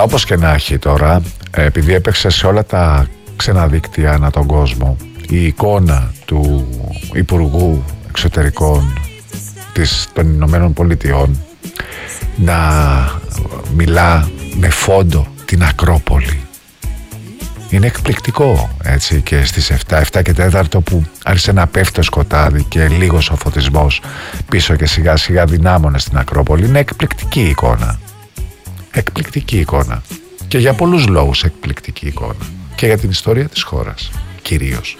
Αλλά όπως και να έχει τώρα, επειδή έπαιξε σε όλα τα ξένα δίκτυα ανά τον κόσμο, η εικόνα του Υπουργού Εξωτερικών των Ηνωμένων Πολιτειών να μιλά με φόντο την Ακρόπολη, είναι εκπληκτικό, έτσι, και στις 7 και 4 που άρχισε να πέφτει το σκοτάδι και λίγος ο φωτισμός πίσω και σιγά σιγά δυνάμωνε στην Ακρόπολη. Είναι εκπληκτική εικόνα. Εκπληκτική εικόνα. Και για πολλούς λόγους εκπληκτική εικόνα. Και για την ιστορία της χώρας κυρίως.